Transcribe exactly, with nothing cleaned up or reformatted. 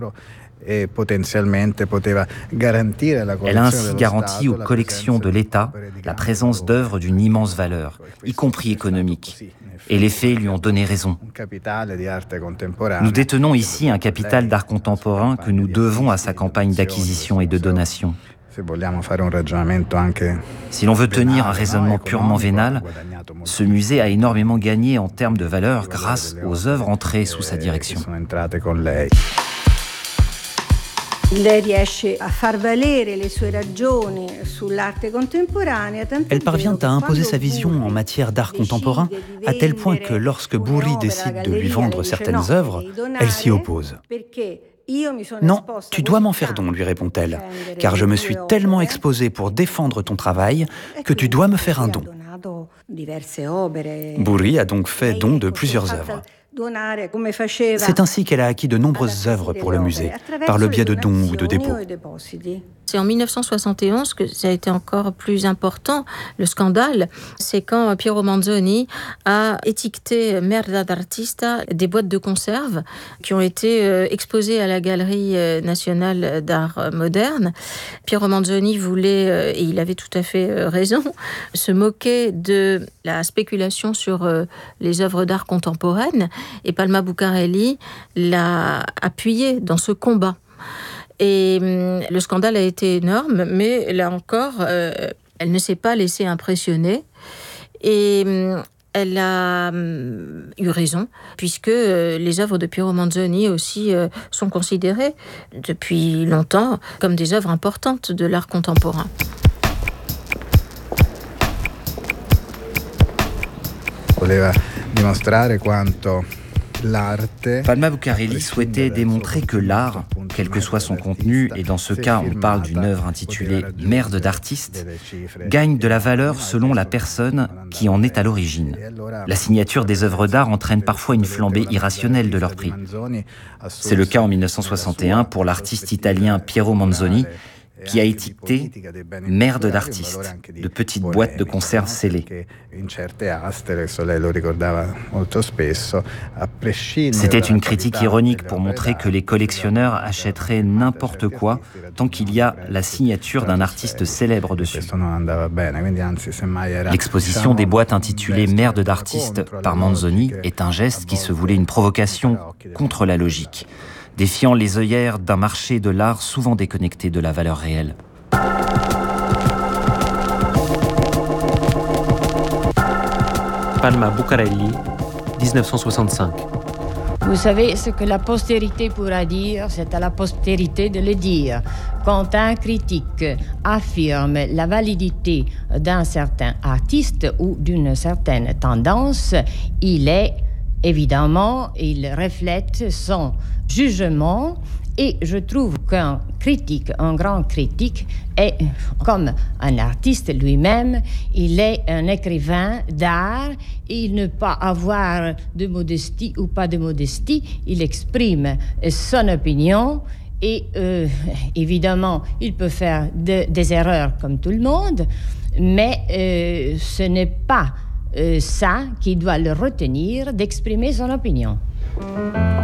Elle a ainsi garanti aux collections de l'État la présence d'œuvres d'une immense valeur, y compris économique. Et les faits lui ont donné raison. Nous détenons ici un capital d'art contemporain que nous devons à sa campagne d'acquisition et de donation. Si l'on veut tenir un raisonnement purement vénal, ce musée a énormément gagné en termes de valeur grâce aux œuvres entrées sous sa direction. Elle parvient à imposer sa vision en matière d'art contemporain à tel point que lorsque Burri décide de lui vendre certaines œuvres, elle s'y oppose. « Non, tu dois m'en faire don, lui répond-elle, car je me suis tellement exposée pour défendre ton travail que tu dois me faire un don. » Burri a donc fait don de plusieurs œuvres. C'est ainsi qu'elle a acquis de nombreuses œuvres pour le musée, par le biais de dons ou de dépôts. C'est en mille neuf cent soixante et onze que ça a été encore plus important, le scandale. C'est quand Piero Manzoni a étiqueté Merda d'Artista des boîtes de conserve qui ont été exposées à la Galerie nationale d'art moderne. Piero Manzoni voulait, et il avait tout à fait raison, se moquer de la spéculation sur les œuvres d'art contemporaines. Et Palma Bucarelli l'a appuyé dans ce combat. Et hum, le scandale a été énorme, mais là encore, euh, elle ne s'est pas laissée impressionner. Et hum, elle a hum, eu raison, puisque euh, les œuvres de Piero Manzoni aussi euh, sont considérées depuis longtemps comme des œuvres importantes de l'art contemporain. Voleva dimostrare quanto Palma Bucarelli souhaitait démontrer que l'art, quel que soit son contenu, et dans ce cas on parle d'une œuvre intitulée « Merde d'artiste », gagne de la valeur selon la personne qui en est à l'origine. La signature des œuvres d'art entraîne parfois une flambée irrationnelle de leur prix. C'est le cas en mille neuf cent soixante et un pour l'artiste italien Piero Manzoni, qui a étiqueté « Merde d'artiste », de petites boîtes de conserve scellées. C'était une critique ironique pour montrer que les collectionneurs achèteraient n'importe quoi tant qu'il y a la signature d'un artiste célèbre dessus. L'exposition des boîtes intitulées « Merde d'artiste » par Manzoni est un geste qui se voulait une provocation contre la logique, défiant les œillères d'un marché de l'art souvent déconnecté de la valeur réelle. Palma Bucarelli, dix-neuf cent soixante-cinq. Vous savez, ce que la postérité pourra dire, c'est à la postérité de le dire. Quand un critique affirme la validité d'un certain artiste ou d'une certaine tendance, il est évidemment, il reflète son jugement, et je trouve qu'un critique, un grand critique, est comme un artiste lui-même, il est un écrivain d'art, et il ne peut pas avoir de modestie ou pas de modestie, il exprime son opinion, et euh, évidemment, il peut faire de, des erreurs comme tout le monde, mais euh, ce n'est pas euh, ça qui doit le retenir d'exprimer son opinion.